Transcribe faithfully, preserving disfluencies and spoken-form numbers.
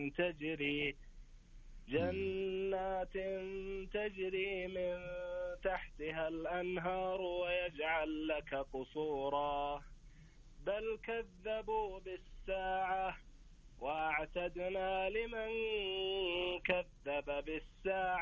تجري جنات تجري من تحتها الأنهار ويجعل لك قصورا بل كذبوا بالساعة وأعتدنا لمن كذب بالساعة